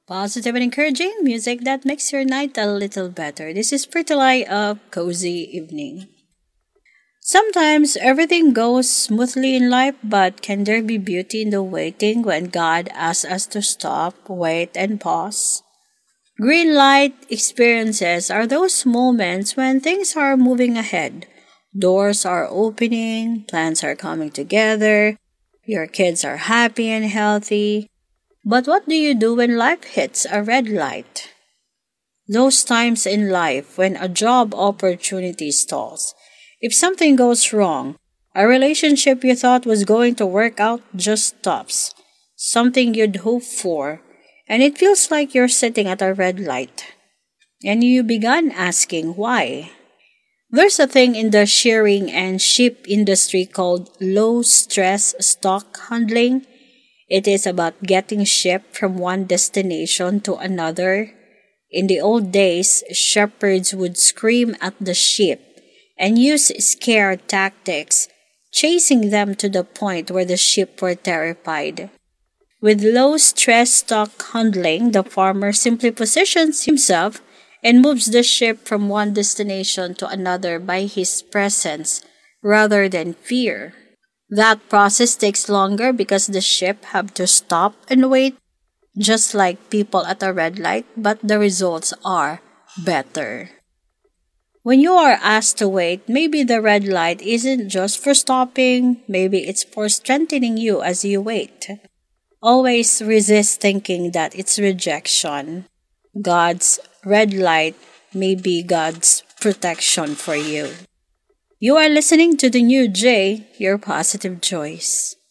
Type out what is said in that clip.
Positive and encouraging music that makes your night a little better. This is Pretty Light of Cozy Evening. Sometimes everything goes smoothly in life, but can there be beauty in the waiting when God asks us to stop, wait, and pause? Green light experiences are those moments when things are moving ahead. Doors are opening, plans are coming together, your kids are happy and healthy. But what do you do when life hits a red light? Those times in life when a job opportunity stalls. If something goes wrong, a relationship you thought was going to work out just stops. Something you'd hoped for, and it feels like you're sitting at a red light. And you began asking why. There's a thing in the shearing and sheep industry called low stress stock handling. It is about getting shipped from one destination to another. In the old days, shepherds would scream at the sheep and use scare tactics, chasing them to the point where the sheep were terrified. With low stress stock handling, the farmer simply positions himself and moves the ship from one destination to another by his presence rather than fear. That process takes longer because the ship have to stop and wait, just like people at a red light, but the results are better. When you are asked to wait, maybe the red light isn't just for stopping, maybe it's for strengthening you as you wait. Always resist thinking that it's rejection. God's red light may be God's protection for you. You are listening to the new J, your positive choice.